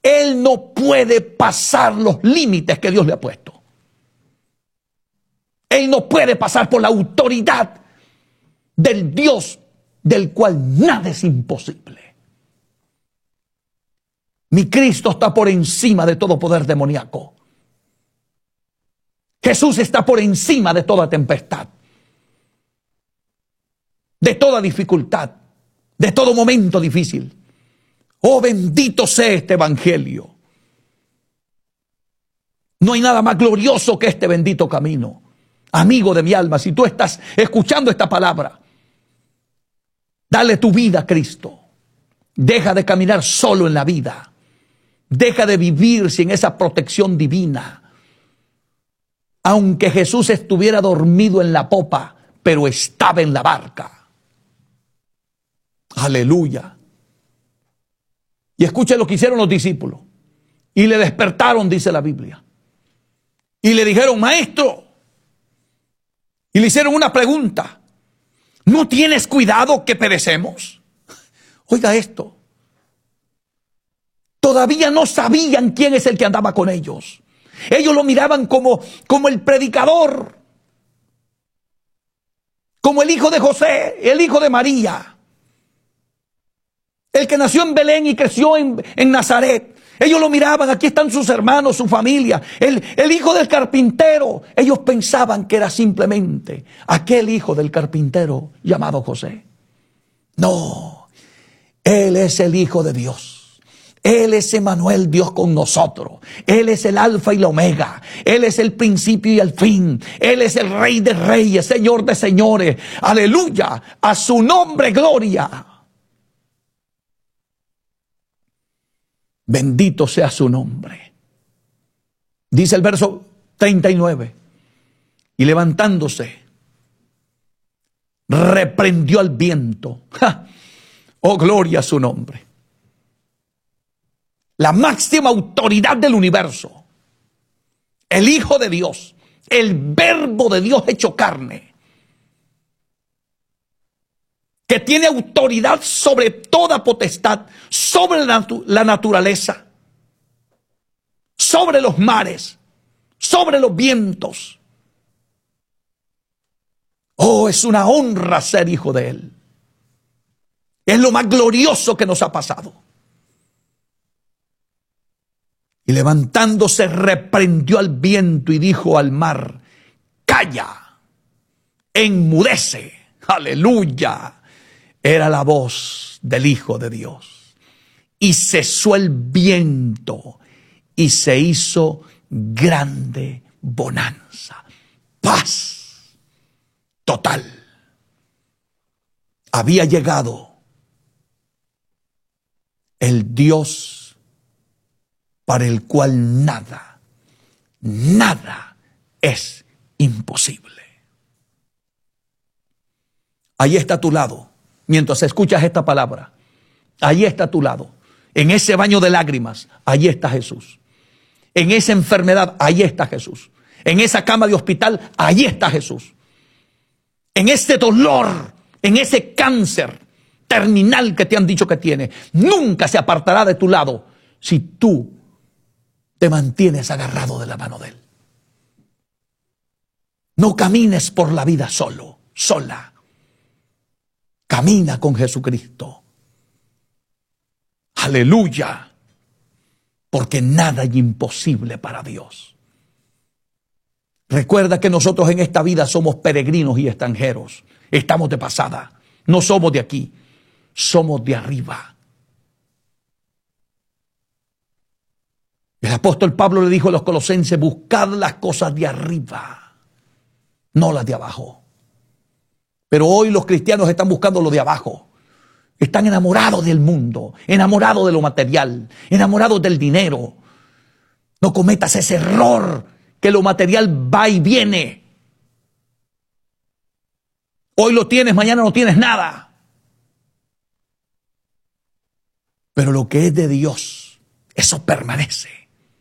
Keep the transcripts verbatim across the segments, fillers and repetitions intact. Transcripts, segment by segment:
él no puede pasar los límites que Dios le ha puesto. Él no puede pasar por la autoridad del Dios del cual nada es imposible. Mi Cristo está por encima de todo poder demoníaco. Jesús está por encima de toda tempestad, de toda dificultad, de todo momento difícil. Oh, bendito sea este evangelio. No hay nada más glorioso que este bendito camino. Amigo de mi alma, si tú estás escuchando esta palabra, dale tu vida a Cristo. Deja de caminar solo en la vida. Deja de vivir sin esa protección divina. Aunque Jesús estuviera dormido en la popa, pero estaba en la barca. Aleluya. Y escuche lo que hicieron los discípulos. Y le despertaron, dice la Biblia. Y le dijeron, maestro. Y le hicieron una pregunta. ¿No tienes cuidado que perecemos? Oiga esto. Todavía no sabían quién es el que andaba con ellos. Ellos lo miraban como, como el predicador. Como el hijo de José, el hijo de María. El que nació en Belén y creció en, en Nazaret. Ellos lo miraban, aquí están sus hermanos, su familia. El, el hijo del carpintero. Ellos pensaban que era simplemente aquel hijo del carpintero llamado José. No, él es el Hijo de Dios. Él es Emmanuel, Dios con nosotros. Él es el alfa y la omega. Él es el principio y el fin. Él es el Rey de reyes, Señor de señores. Aleluya, a su nombre gloria. Bendito sea su nombre. Dice el verso treinta y nueve. Y levantándose, reprendió al viento. ¡Ja! Oh, gloria a su nombre. La máxima autoridad del universo. El Hijo de Dios. El Verbo de Dios hecho carne. Que tiene autoridad sobre toda potestad, sobre la, natu- la naturaleza, sobre los mares, sobre los vientos. Oh, es una honra ser hijo de Él. Es lo más glorioso que nos ha pasado. Y levantándose reprendió al viento y dijo al mar, calla, enmudece, aleluya. Era la voz del Hijo de Dios. Y cesó el viento y se hizo grande bonanza. Paz total. Había llegado el Dios para el cual nada, nada es imposible. Ahí está a tu lado. Mientras escuchas esta palabra, ahí está a tu lado. En ese baño de lágrimas, ahí está Jesús. En esa enfermedad, ahí está Jesús. En esa cama de hospital, ahí está Jesús. En ese dolor, en ese cáncer terminal que te han dicho que tiene, nunca se apartará de tu lado si tú te mantienes agarrado de la mano de Él. No camines por la vida solo, sola. Camina con Jesucristo. Aleluya. Porque nada es imposible para Dios. Recuerda que nosotros en esta vida somos peregrinos y extranjeros. Estamos de pasada. No somos de aquí. Somos de arriba. El apóstol Pablo le dijo a los colosenses, buscad las cosas de arriba, no las de abajo. Pero hoy los cristianos están buscando lo de abajo. Están enamorados del mundo, enamorados de lo material, enamorados del dinero. No cometas ese error, que lo material va y viene. Hoy lo tienes, mañana no tienes nada. Pero lo que es de Dios, eso permanece.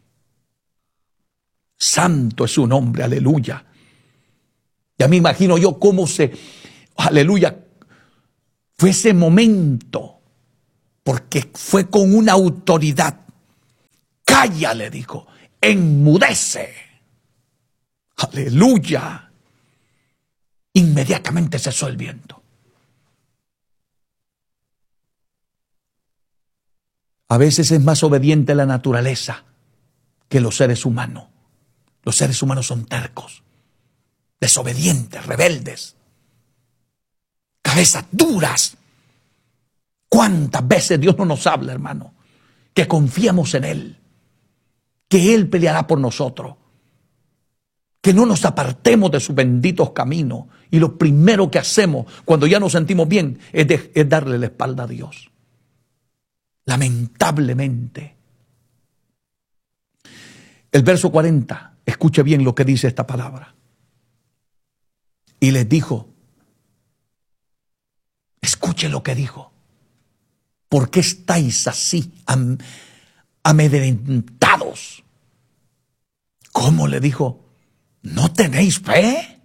Santo es su nombre, aleluya. Ya me imagino yo cómo se, aleluya, fue ese momento, porque fue con una autoridad, calla, le dijo, enmudece. Aleluya. Inmediatamente cesó el viento. A veces es más obediente la naturaleza que los seres humanos. Los seres humanos son tercos, desobedientes, rebeldes, cabezas duras. ¿Cuántas veces Dios no nos habla, hermano? Que confiamos en Él, que Él peleará por nosotros, que no nos apartemos de sus benditos caminos. Y lo primero que hacemos cuando ya nos sentimos bien es, de, es darle la espalda a Dios. Lamentablemente. El verso cuarenta, escuche bien lo que dice esta palabra. Y les dijo, escuche lo que dijo. ¿Por qué estáis así am, amedrentados? ¿Cómo? Le dijo, ¿no tenéis fe?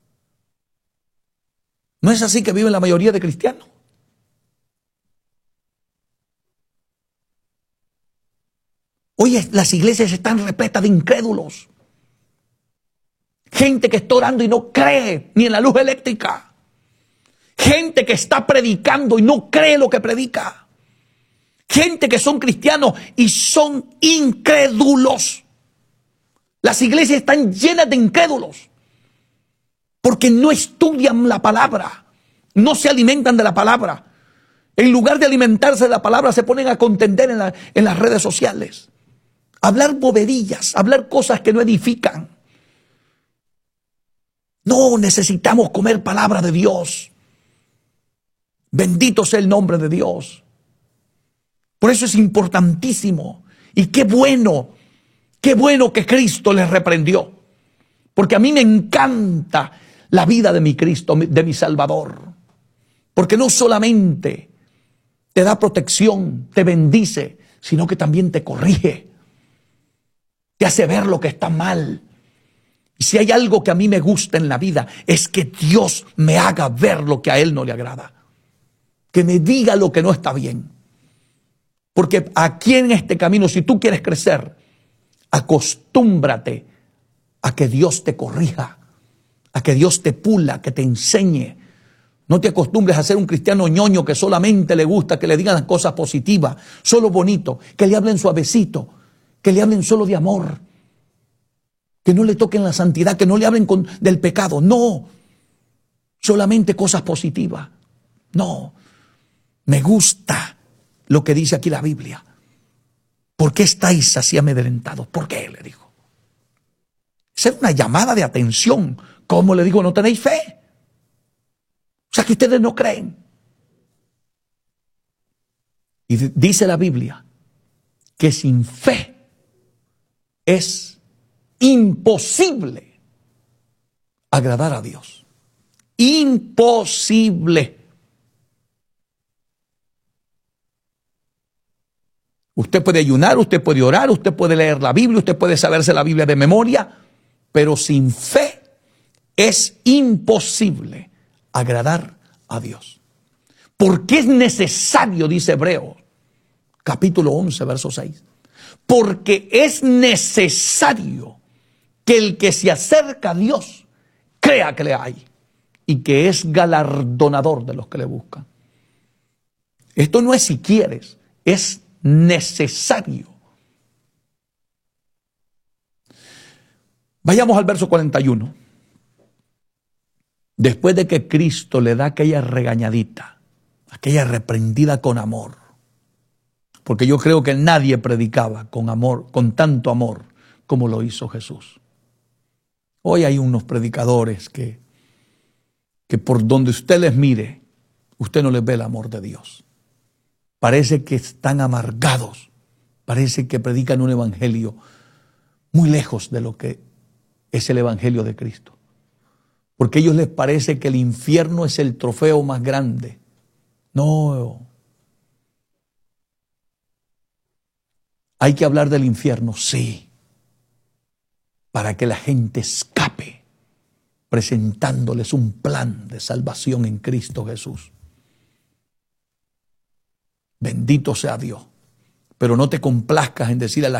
¿No es así que viven la mayoría de cristianos? Hoy las iglesias están repletas de incrédulos. Gente que está orando y no cree ni en la luz eléctrica. Gente que está predicando y no cree lo que predica. Gente que son cristianos y son incrédulos. Las iglesias están llenas de incrédulos. Porque no estudian la palabra. No se alimentan de la palabra. En lugar de alimentarse de la palabra, se ponen a contender en, la, en las redes sociales. Hablar boberillas, hablar cosas que no edifican. No, necesitamos comer palabra de Dios. Bendito sea el nombre de Dios. Por eso es importantísimo. Y qué bueno, qué bueno que Cristo les reprendió. Porque a mí me encanta la vida de mi Cristo, de mi Salvador. Porque no solamente te da protección, te bendice, sino que también te corrige. Te hace ver lo que está mal. Y si hay algo que a mí me gusta en la vida, es que Dios me haga ver lo que a Él no le agrada. Que me diga lo que no está bien. Porque aquí en este camino, si tú quieres crecer, acostúmbrate a que Dios te corrija, a que Dios te pula, que te enseñe. No te acostumbres a ser un cristiano ñoño que solamente le gusta que le digan las cosas positivas, solo bonito, que le hablen suavecito, que le hablen solo de amor, que no le toquen la santidad, que no le hablen con, del pecado. No, solamente cosas positivas. No, me gusta lo que dice aquí la Biblia. ¿Por qué estáis así amedrentados? ¿Por qué? Le dijo. Esa es una llamada de atención. ¿Cómo le digo? ¿No tenéis fe? O sea que ustedes no creen. Y dice la Biblia que sin fe es imposible agradar a Dios. Imposible. Usted puede ayunar, usted puede orar, usted puede leer la Biblia, usted puede saberse la Biblia de memoria, pero sin fe es imposible agradar a Dios. Porque es necesario, dice Hebreos, capítulo once, verso seis. Porque es necesario que el que se acerca a Dios crea que le hay y que es galardonador de los que le buscan. Esto no es si quieres, es necesario. Vayamos al verso cuarenta y uno. Después de que Cristo le da aquella regañadita, aquella reprendida con amor, porque yo creo que nadie predicaba con amor, con tanto amor como lo hizo Jesús. Hoy hay unos predicadores que, que por donde usted les mire, usted no les ve el amor de Dios. Parece que están amargados, parece que predican un evangelio muy lejos de lo que es el evangelio de Cristo. Porque a ellos les parece que el infierno es el trofeo más grande. No. Hay que hablar del infierno, sí, para que la gente escape, presentándoles un plan de salvación en Cristo Jesús. Bendito sea Dios. Pero no te complazcas en decir a la